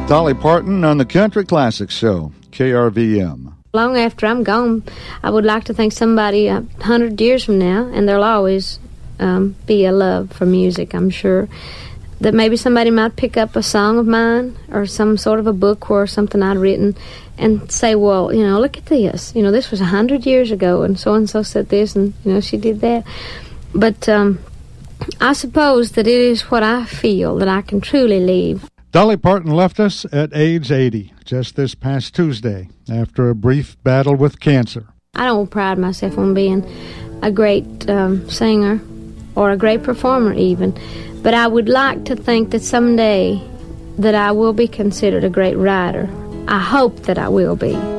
Dolly Parton on the Country Classics Show, KRVM. Long after I'm gone, I would like to think somebody 100 years from now, and there'll always be a love for music, I'm sure, that maybe somebody might pick up a song of mine or some sort of a book or something I'd written and say, well, you know, look at this. You know, this was 100 years ago, and so said this, and, you know, she did that. But I suppose that it is what I feel that I can truly leave. Dolly Parton left us at age 80, just this past Tuesday, after a brief battle with cancer. I don't pride myself on being a great singer or a great performer even, but I would like to think that someday that I will be considered a great writer. I hope that I will be.